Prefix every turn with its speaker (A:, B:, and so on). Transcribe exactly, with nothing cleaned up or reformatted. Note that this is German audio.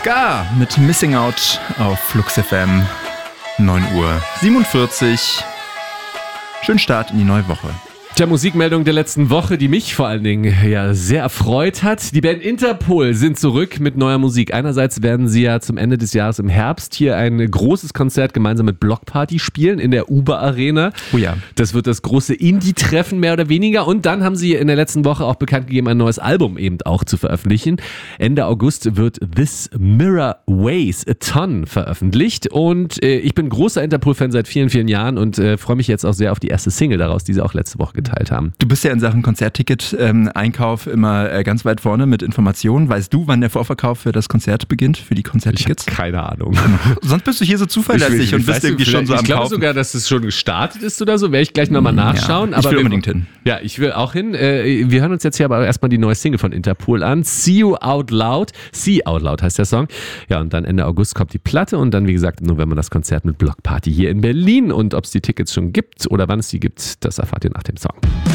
A: Ska mit Missing Out auf Flux F M. neun Uhr siebenundvierzig. Schönen Start in die neue Woche.
B: Tja, Musikmeldung der letzten Woche, die mich vor allen Dingen ja sehr erfreut hat. Die Band Interpol sind zurück mit neuer Musik. Einerseits werden sie ja zum Ende des Jahres im Herbst hier ein großes Konzert gemeinsam mit Block Party spielen in der Uber Arena.
A: Oh ja.
B: Das wird das große Indie-Treffen mehr oder weniger. Und dann haben sie in der letzten Woche auch bekannt gegeben, ein neues Album eben auch zu veröffentlichen. Ende August wird This Mirror Weighs a Ton veröffentlicht. Und äh, ich bin großer Interpol-Fan seit vielen, vielen Jahren und äh, freue mich jetzt auch sehr auf die erste Single daraus, die sie auch letzte Woche geteilt haben.
A: Du bist ja in Sachen Konzertticket-Einkauf ähm, immer äh, ganz weit vorne mit Informationen. Weißt du, wann der Vorverkauf für das Konzert beginnt, für die Konzerttickets?
B: Ich habe keine Ahnung.
A: Sonst bist du hier so zuverlässig ich, ich, und bist irgendwie du, schon so am
B: Ich glaube
A: Kaufen.
B: sogar, dass es schon gestartet ist oder so. Werde ich gleich nochmal nachschauen.
A: Ja, ich
B: aber
A: will
B: wir,
A: unbedingt hin.
B: Ja, ich will auch hin. Äh, wir hören uns jetzt hier aber erstmal die neue Single von Interpol an. See You Out Loud. See Out Loud heißt der Song. Ja, und dann Ende August kommt die Platte und dann, wie gesagt, im November das Konzert mit Block Party hier in Berlin. Und ob es die Tickets schon gibt oder wann es die gibt, das erfahrt ihr nach dem Song.